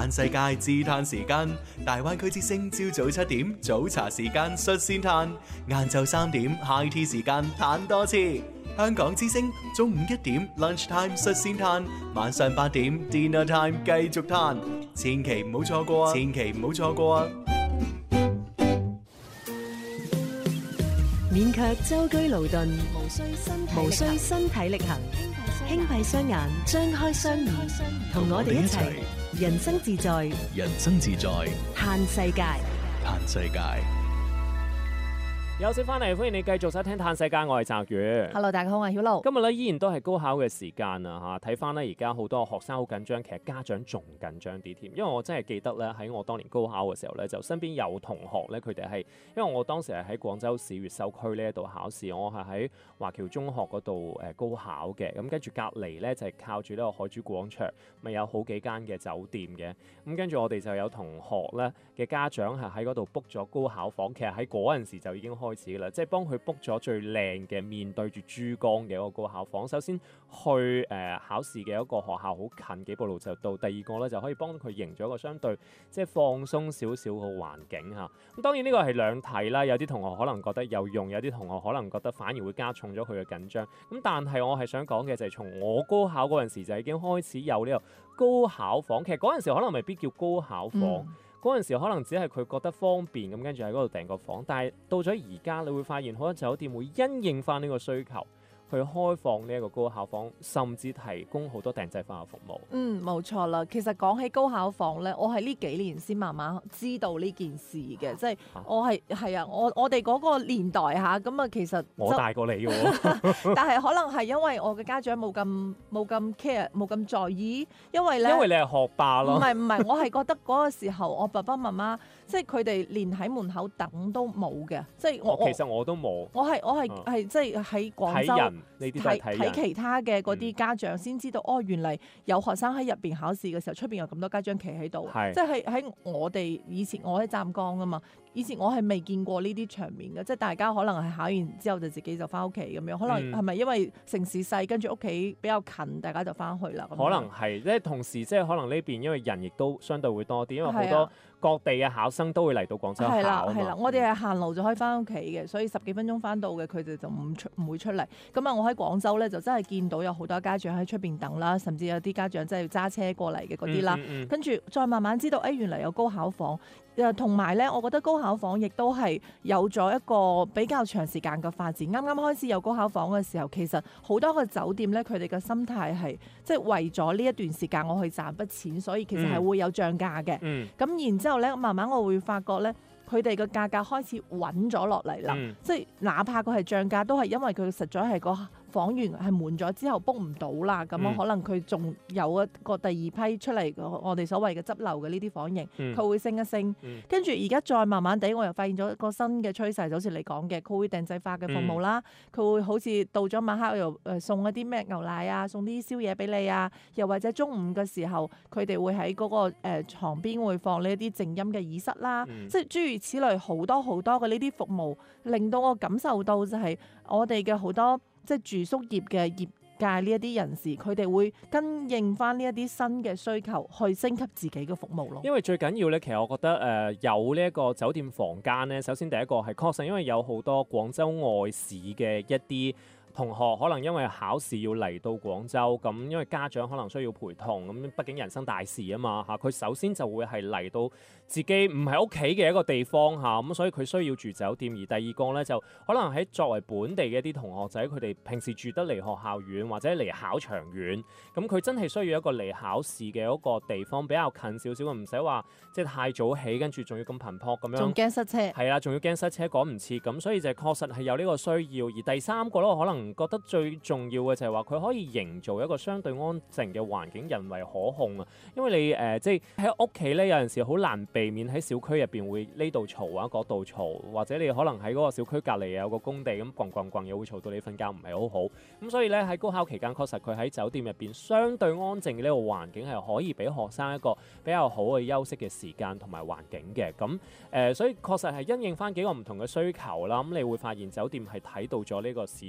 嘆世界自嘆時間，大灣區之聲朝早7點早茶時間率先嘆，晏晝3點 high tea 時間嘆多次。香港之聲中午1點 lunch time 率先嘆，晚上8點 dinner time 繼續嘆，千祈唔好錯過啊！千祈唔好錯過啊！ 勉強舟車勞頓，無需身體力行，輕閉雙眼，張開雙耳，同我哋一齊人生自在， 人生自在， 嘆世界。 嘆世界。 有請翻嚟，歡迎你繼續收聽《嘆世界》，我係澤宇。 Hello， 大家好，我係曉露。 今日咧依然都係高考嘅時間啊！嚇，睇翻咧而家好多學生好緊張，其實家長仲緊張啲添。因為我真係記得咧喺我當年高考嘅時候咧，就身邊有同學咧，佢哋係因為我當時係喺廣州市越秀區呢一度考試，我係喺華僑中學嗰度高考嘅。咁跟住隔離咧就係靠住呢個海珠廣場，咪有好幾間嘅酒店嘅。咁跟住我哋就有同學咧嘅家長係喺嗰度 book 咗高考房，其實喺嗰陣時就已經開始啦。即係幫佢 book 咗最靚嘅面對住珠江嘅一個高考房。首先去考試嘅一個學校好近，幾步路就到。第二個咧就可以幫佢營造一個相對即係放鬆少少嘅環境嚇。咁當然呢個係兩睇啦，有啲同學可能覺得有用，有啲同學可能覺得反而會加重咗佢嘅緊張。咁但係我係想講嘅就係從我高考嗰陣時就已經開始有呢個高考房。其實嗰陣時可能未必叫高考房。嗰陣時可能只係佢覺得方便咁，跟住喺嗰度訂個房。但係到咗而家，你會發現好多酒店會因應翻呢個需求，去開放呢一個高考房，甚至提供好多訂製化嘅服務。 冇錯啦。其實講起高考房咧，我係呢幾年先慢慢知道呢件事嘅，即係我係啊，我哋嗰個年代嚇，咁啊其實我大過你喎， 但係可能係因為我嘅家長冇咁 care， 冇咁在意，因為你係學霸咯。唔係，我係覺得嗰個時候我爸爸媽媽即係佢哋連喺門口等都冇嘅，即係其實我都冇。 我係即係喺廣州。睇其他嘅嗰啲家長先知道，原嚟有學生喺入邊考試嘅時候，出邊有咁多家長企喺度，即係喺我哋以前我喺湛江啊嘛，以前我係未見過呢啲場面嘅，即係大家可能係考完之後就自己就翻屋企咁樣，可能係咪因為城市細，跟住屋企比較近，大家就翻去啦？ 可能係，即係同時即係可能呢邊因為人亦都相對會多啲，因為好多各地嘅考生都會嚟到廣州考啊嘛。 係啦，我哋係行路就可以翻屋企嘅，所以10幾分鐘翻到嘅，佢哋就唔會出嚟。咁啊，我喺廣州咧就真係見到有好多家長喺出邊等啦，甚至有啲家長真係揸車過嚟嘅嗰啲啦。跟住再慢慢知道，原來有高考房。同埋咧，我覺得高考房亦都係有咗一個比較長時間嘅發展。啱啱開始有高考房嘅時候，其實好多個酒店咧，佢哋嘅心態係即係為咗呢一段時間我去賺筆錢，所以其實係會有漲價嘅。咁然之後咧，慢慢我會發覺咧，佢哋嘅價格開始穩咗落嚟啦。即係哪怕佢係漲價，都係因為佢實在係個房源係滿咗之後 book 唔到啦，咁可能佢仲有一個第二批出嚟，我哋所謂嘅執漏嘅呢啲房型，佢會升一升。跟住而家再慢慢地，我又發現咗一個新嘅趨勢，就好似你講嘅，佢會訂製化嘅服務啦，佢會好似到咗晚黑又送一啲咩牛奶啊，送啲宵夜俾你啊，又或者中午嘅時候，佢哋會喺嗰個牀邊會放呢一啲靜音嘅耳塞啦，即係諸如此類好多好多嘅呢啲服務，令到我感受到就係我哋嘅好多即係住宿業嘅業界呢一啲人士，佢哋會跟應翻呢一啲新嘅需求，去升級自己嘅服務咯。 因為最緊要咧，其實我覺得有呢一個酒店房間咧，首先第一個係確實，因為有好多廣州外市嘅一啲同學可能因為考試要嚟到廣州，咁因為家長可能需要陪同，咁畢竟人生大事啊嘛嚇，佢首先就會係嚟到自己唔係屋企嘅一個地方嚇，咁所以佢需要住酒店。而第二個咧就可能喺作為本地嘅一啲同學仔，佢哋平時住得離學校遠或者離考場遠，咁佢真係需要一個離考試嘅一個地方比較近少少，唔使話即係太早起，跟住仲要咁頻撲咁樣， 仲驚塞車。係啊，仲要驚塞車趕唔切，咁所以就確實係有呢個需要。而第三個咧，我可能覺得最重要嘅就係話佢可以營造一個相對安靜嘅環境，人為可控啊。因為你即係喺屋企咧，有陣時好難避免喺小區入邊會呢度嘈啊，嗰度嘈，或者你可能喺嗰個小區隔離有個工地咁咣又會嘈到你瞓覺唔係好好。咁所以咧喺高考期間，確實佢喺酒店入邊相對安靜嘅呢個環境係可以俾學生一個比較好嘅休息嘅時間同埋環境嘅。咁所以確實係因應翻幾個唔同嘅需求啦。咁你會發現酒店係睇到咗呢個市場嘅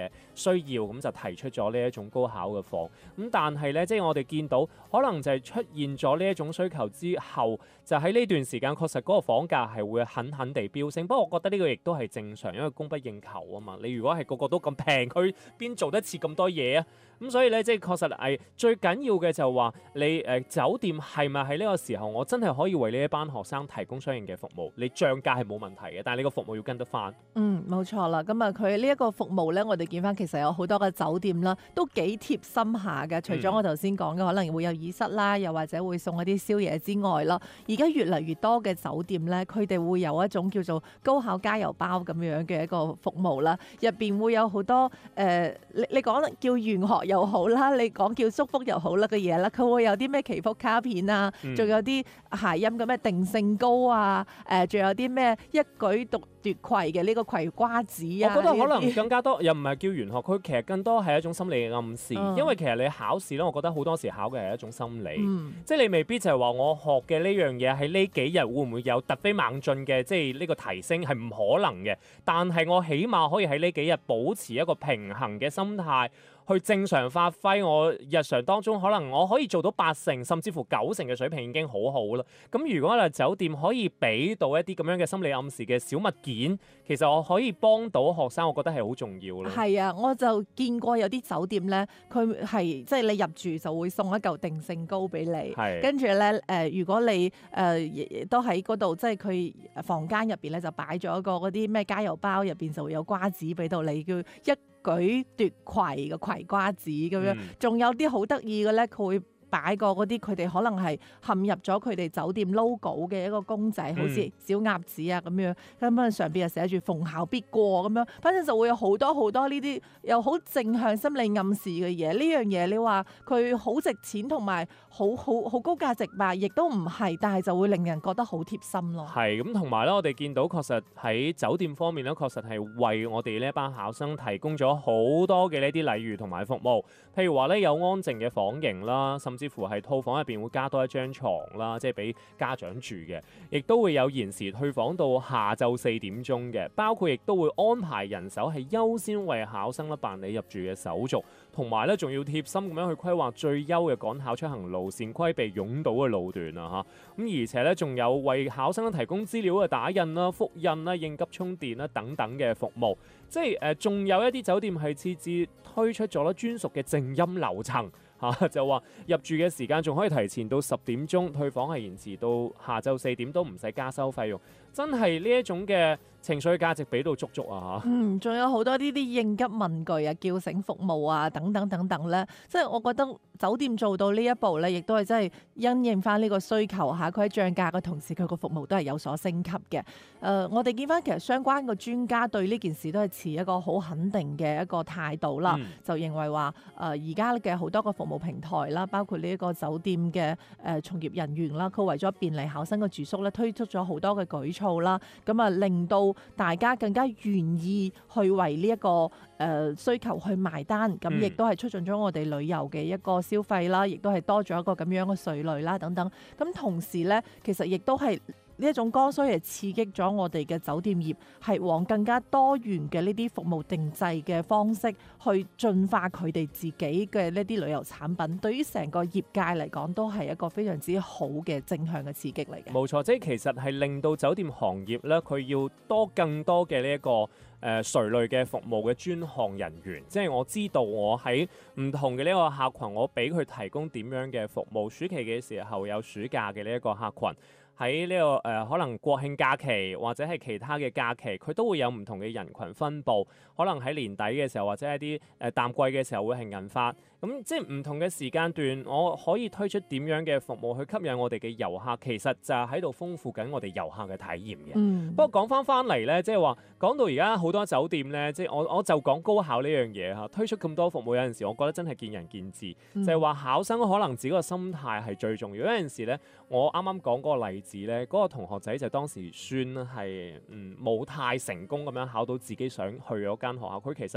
嘅需要，咁就提出咗呢一種高考嘅課。咁但係咧，即係我哋見到可能就係出現咗呢一種需求之後，就喺呢段時間確實嗰個房價係會狠狠地飆升。不過我覺得呢個亦都係正常，因為供不應求啊嘛。你如果係個個都咁平，佢邊做得切咁多嘢啊？咁所以咧，即係確實係最緊要嘅就話你酒店係咪喺呢個時候，我真係可以為呢一班學生提供相應嘅服務？你漲價係冇問題嘅，但係你個服務要跟得翻。 冇錯啦。咁啊，佢呢一個服務咧，我哋見翻其實有好多嘅酒店啦，都幾貼心下嘅。除咗我頭先講嘅，可能會有耳塞啦，又或者會送一啲宵夜之外啦，而家越嚟越多嘅酒店咧，佢哋會有一種叫做高考加油包咁樣嘅一個服務啦。入邊會有好多你講叫玄學又好啦，你講叫祝福又好啦嘅嘢啦，佢會有啲咩祈福卡片啊，仲有啲諧音嘅咩定勝糕啊，仲有啲咩一舉奪魁嘅呢個葵瓜子啊。 我覺得可能更加多，又唔係叫玄學，佢其實更多係一種心理嘅暗示。因為其實你考試咧，我覺得好多時考嘅係一種心理，即係你未必就係話我學嘅呢樣嘢喺呢幾日會唔會有突飛猛進嘅，即係呢個提升係唔可能嘅。但係我起碼可以喺呢幾日保持一個平衡嘅心態，去正常發揮我日常當中可能我可以做到80%甚至乎90%嘅水平已經好好啦。咁如果咧酒店可以俾到一啲咁樣嘅心理暗示嘅小物件，其實我可以幫到學生，我覺得係好重要咯。 係啊，我就見過有啲酒店咧，佢係即係你入住就會送一嚿定勝糕俾你，跟住咧如果你都喺嗰度，即係佢房間入邊咧就擺咗一個嗰啲咩加油包，入邊就會有瓜子俾到你，叫一舉奪魁嘅葵瓜子咁樣，仲有啲好得意嘅咧，佢會擺個嗰啲佢哋可能係嵌入咗佢哋酒店 logo 嘅一個公仔，好似小鴨子啊咁樣，咁啊上邊又寫住逢考必過咁樣，反正就會有好多好多呢啲又好正向心理暗示嘅嘢。呢樣嘢你話佢好值錢同埋好高價值吧，亦都唔係，但係就會令人覺得好貼心咯。 係咁，同埋咧，我哋見到確實喺酒店方面咧，確實係為我哋呢一班考生提供咗好多嘅呢啲禮遇同埋服務。譬如話咧，有安靜嘅房型啦，甚至乎係套房入邊會加多一張床啦，即係俾家長住嘅，亦都會有延時退房到下晝4點鐘嘅，包括亦都會安排人手係優先為考生咧辦理入住嘅手續，同埋咧仲要貼心咁樣去規劃最優嘅趕考出行路線，規避擁堵嘅路段啊嚇。咁而且咧仲有為考生提供資料嘅打印啦、複印啦、應急充電啦等等嘅服務。即係仲有一啲酒店係設置推出咗啦專屬嘅靜音樓層嚇，就話入住嘅時間仲可以提前到10點鐘，退房係延遲到下晝4點都唔使加收費用。真係呢一種嘅情緒價值俾到足足啊嚇！ 仲有好多呢啲應急問句啊、叫醒服務啊等等等等咧，即係我覺得酒店做到呢一步咧，亦都係真係因應翻呢個需求嚇。佢喺漲價嘅同時，佢個服務都係有所升級嘅。我哋見翻其實相關嘅專家對呢件事都係持一個好肯定嘅一個態度啦，就認為話而家嘅好多個服務平台啦，包括呢一個酒店嘅從業人員啦，佢為咗便利考生嘅住宿咧，推出咗好多嘅舉措啦，咁啊令到大家更加願意去為呢一個需求去埋單，咁亦都係促進咗我哋旅遊嘅一個消費啦，亦都係多咗一個咁樣嘅稅率啦等等。咁同時咧，其實亦都係呢一種剛需係刺激咗我哋嘅酒店業係往更加多元嘅呢啲服務定製嘅方式去進化佢哋自己嘅呢啲旅遊產品，對於成個業界嚟講都係一個非常之好嘅正向嘅刺激嚟嘅。 冇錯，即係其實係令到酒店行業咧，佢要多更多嘅呢一個垂類嘅服務嘅專項人員，即係我知道我喺唔同嘅呢個客群，我俾佢提供點樣嘅服務。暑期嘅時候有暑假嘅呢一個客群。喺呢個可能國慶假期或者係其他嘅假期，佢都會有唔同嘅人群分佈。可能喺年底嘅時候，或者係啲淡季嘅時候會係銀髮。咁即係唔同嘅時間段，我可以推出點樣嘅服務去吸引我哋嘅遊客，其實就係喺度豐富緊我哋遊客嘅體驗嘅。不過講翻嚟咧，即係話講到而家好多酒店咧，即係我就講高考呢樣嘢嚇，推出咁多服務有陣時，我覺得真係見仁見智。就係話考生可能自己個心態係最重要。有陣時咧，我啱啱講嗰個例子咧，嗰個同學仔就當時算係冇太成功咁樣考到自己想去嗰間學校，佢其實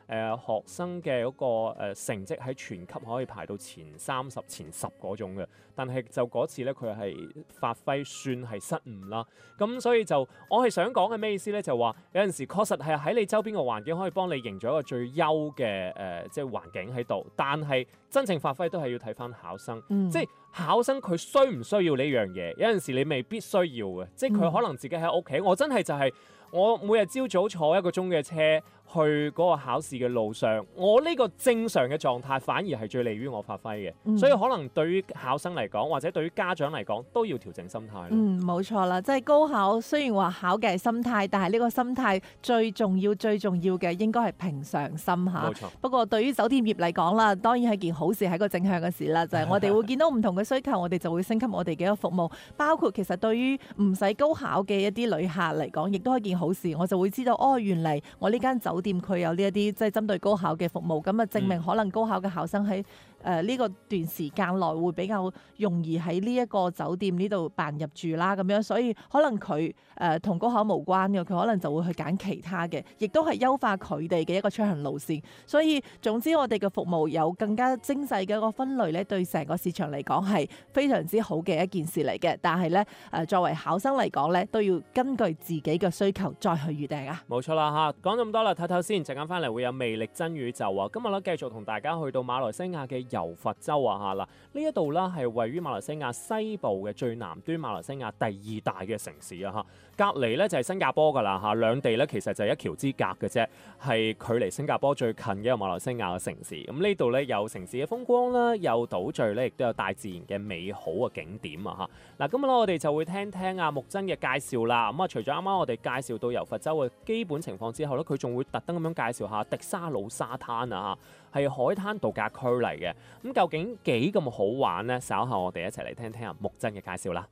學生嘅嗰個成績喺全級可以排到前30、前10嗰種嘅，但係就嗰次咧佢係發揮算係失誤啦。咁所以就我係想講嘅咩意思咧？就話有陣時確實係喺你周邊嘅環境可以幫你營造一個最優嘅即係環境喺度，但係真正發揮都係要睇翻考生，即係考生佢需唔需要呢樣嘢？有陣時你未必需要嘅，即係佢可能自己喺屋企，我真係就係我每日朝早坐1個鐘嘅車去嗰個考試嘅路上，我呢個正常嘅狀態反而係最利於我發揮嘅，所以可能對於考生嚟講，或者對於家長嚟講，都要調整心態。 冇錯啦，即係高考雖然話考嘅係心態，但係呢個心態最重要嘅應該係平常心嚇。 冇錯。 不過對於酒店業嚟講啦，當然係件好事，係一個正向嘅事啦。就係我哋會見到唔同嘅需求，我哋就會升級我哋嘅一個服務。包括其實對於唔使高考嘅一啲旅客嚟講，亦都係件好事。我就會知道原嚟我呢間酒店佢有呢一啲即係針對高考嘅服務，咁啊證明可能高考嘅考生喺呢個段時間內會比較容易喺呢一個酒店呢度辦入住啦，咁樣，所以可能佢同高考無關嘅，佢可能就會去揀其他嘅，亦都係優化佢哋嘅一個出行路線。所以總之我哋嘅服務有更加精細嘅一個分類咧，對成個市場嚟講係非常之好嘅一件事嚟嘅。但係咧作為考生嚟講咧，都要根據自己嘅需求再去預訂啊。 冇錯啦嚇，講咁多啦，睇睇先，陣間翻嚟會有魅力真宇宙啊！今日咧繼續同大家去到馬來西亞嘅柔佛州啊嚇啦，呢一度啦係位於馬來西亞西部嘅最南端，馬來西亞第2大嘅城市啊嚇，隔離咧就係新加坡噶啦嚇，兩地咧其實就係一橋之隔嘅啫，係距離新加坡最近嘅一個馬來西亞嘅城市。咁呢度咧有城市嘅風光啦，有島嶼咧，亦都有大自然嘅美好嘅景點啊嚇。嗱，今日咧我哋就會聽聽阿木真嘅介紹啦。咁啊，除咗啱啱我哋介紹到柔佛州嘅基本情況之後咧，佢仲會特登咁樣介紹下迪沙魯沙灘啊嚇，係海灘度假區嚟嘅。咁究竟幾咁好玩呢？稍後我哋一齊嚟聽聽阿木真嘅介紹啦。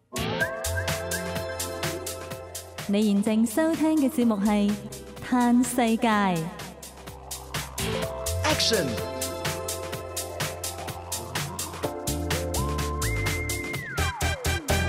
你現正收聽嘅節目係《嘆世界》。 Action